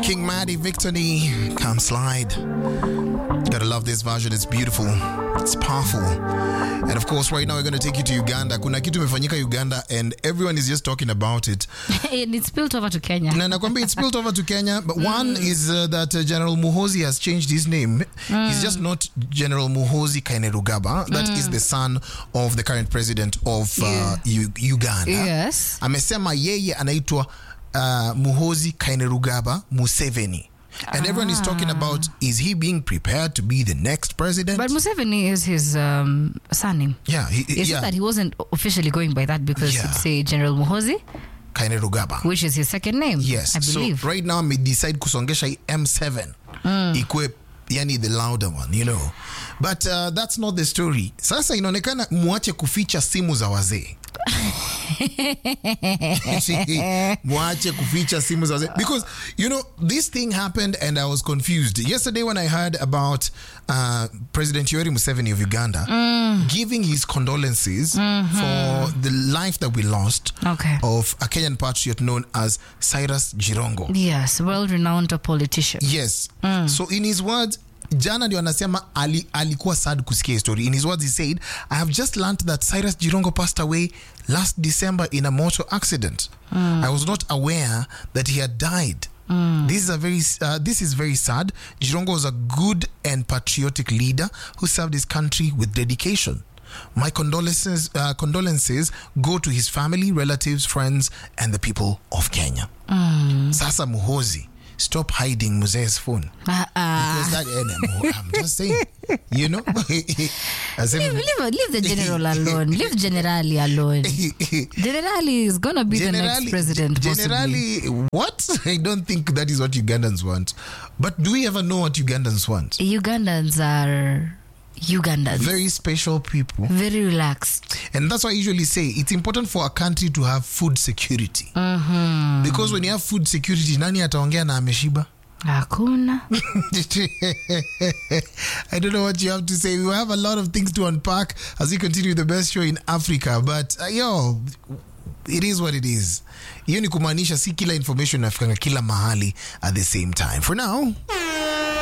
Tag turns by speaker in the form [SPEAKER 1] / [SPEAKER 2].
[SPEAKER 1] King Maddie, Victory, Come Slide. Gotta love this version. It's beautiful. It's powerful. And of course, right now we're going to take you to Uganda. Kuna kitu imefanyika Uganda and everyone is just talking about it.
[SPEAKER 2] And it's spilled over to Kenya.
[SPEAKER 1] Na nakwambia it's spilled over to Kenya. But one is that General Muhoozi has changed his name. He's just not General Muhoozi Kainerugaba. That is the son of the current president of Uganda.
[SPEAKER 2] Yes.
[SPEAKER 1] Amesema yeye anaitwa Muhoozi Kainerugaba Museveni. And everyone is talking about, is he being prepared to be the next president?
[SPEAKER 2] But Museveni is his surname.
[SPEAKER 1] Yeah.
[SPEAKER 2] It's just that he wasn't officially going by that because it's say General Muhoozi
[SPEAKER 1] Kainerugaba,
[SPEAKER 2] which is his second name.
[SPEAKER 1] Yes.
[SPEAKER 2] I believe.
[SPEAKER 1] So right now me decide kusongesha M7. Ikwe yani the louder one, you know. But that's not the story. Sasa inaonekana muache kuficha simu za wazee. Muache kuficha simu za wazee. Because, you know, this thing happened and I was confused. Yesterday when I heard about President Yoweri Museveni of Uganda giving his condolences for the life that we lost of a Kenyan patriot known as Cyrus Jirongo.
[SPEAKER 2] Yes, well-renowned politician.
[SPEAKER 1] Yes. So in his words, jana ndio anasema alikuwa sad kusikia story. In his words he said, I have just learned that Cyrus Jirongo passed away last December in a motor accident. I was not aware that he had died. This is very sad. Jirongo was a good and patriotic leader who served his country with dedication. My condolences go to his family, relatives, friends, and the people of Kenya. Sasa Muhoozi, stop hiding Muzee's phone. Because that I'm just saying, you know.
[SPEAKER 2] Leave the general alone. Leave Generali alone. Generali is going to be the next president, possibly.
[SPEAKER 1] Generali, what? I don't think that is what Ugandans want. But do we ever know what Ugandans want? Ugandans
[SPEAKER 2] are Ugandans.
[SPEAKER 1] Very special people.
[SPEAKER 2] Very relaxed.
[SPEAKER 1] And that's why I usually say it's important for a country to have food security. Because when you have food security, nani ataongea na ameshiba?
[SPEAKER 2] Hakuna.
[SPEAKER 1] I don't know what you have to say. We have a lot of things to unpack as we continue the best show in Africa. But it is what it is. Hiyo ni kumaanisha si kila information nafikanga kila mahali at the same time. For now...